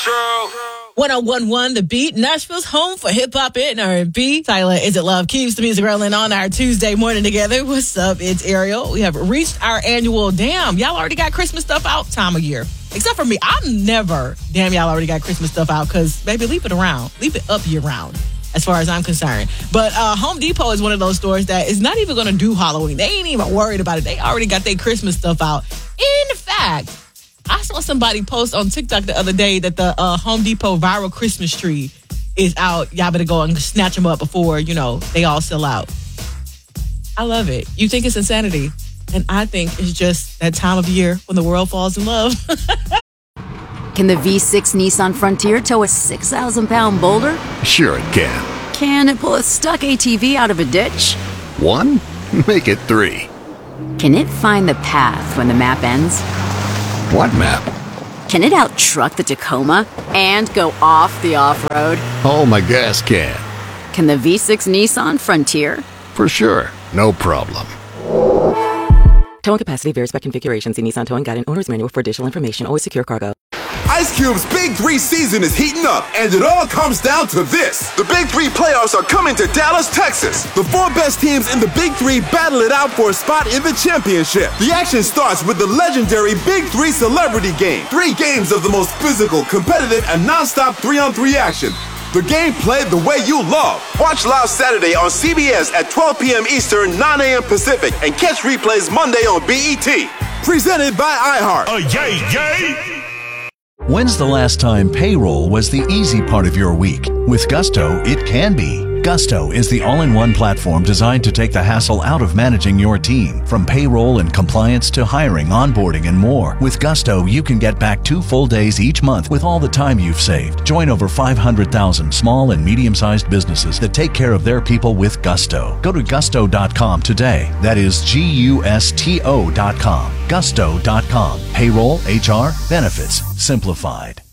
1011 The Beat, Nashville's home for hip-hop and R&B. Tyler, Is It Love, keeps the music rolling on our Tuesday morning together. What's up? It's Ariel. We have reached our annual, y'all already got Christmas stuff out time of year. Except for me, I'm never, y'all already got Christmas stuff out, because, baby, leave it around. Leave it up year-round, as far as I'm concerned. But Home Depot is one of those stores that is not even going to do Halloween. They ain't even worried about it. They already got their Christmas stuff out. In fact, I saw somebody post on TikTok the other day that the Home Depot viral Christmas tree is out. Y'all better go and snatch them up before, they all sell out. I love it. You think it's insanity. And I think it's just that time of year when the world falls in love. Can the V6 Nissan Frontier tow a 6,000-pound boulder? Sure it can. Can it pull a stuck ATV out of a ditch? 1? Make it 3. Can it find the path when the map ends? What map? Can it out-truck the Tacoma and go off the off-road? Oh, my gas can. Can the V6 Nissan Frontier? For sure. No problem. Towing capacity varies by configuration. See Nissan Towing Guide and Owner's Manual for additional information. Always secure cargo. Ice Cube's Big 3 season is heating up, and it all comes down to this. The Big 3 playoffs are coming to Dallas, Texas. The 4 best teams in the Big 3 battle it out for a spot in the championship. The action starts with the legendary Big 3 Celebrity Game. 3 games of the most physical, competitive, and non-stop 3-on-3 action. The game played the way you love. Watch live Saturday on CBS at 12 p.m. Eastern, 9 a.m. Pacific, and catch replays Monday on BET. Presented by iHeart. Yay! When's the last time payroll was the easy part of your week? With Gusto, it can be. Gusto is the all-in-one platform designed to take the hassle out of managing your team. From payroll and compliance to hiring, onboarding, and more. With Gusto, you can get back 2 full days each month with all the time you've saved. Join over 500,000 small and medium-sized businesses that take care of their people with Gusto. Go to gusto.com today. That is Gusto.com. Gusto.com. Payroll, HR, benefits, simplified.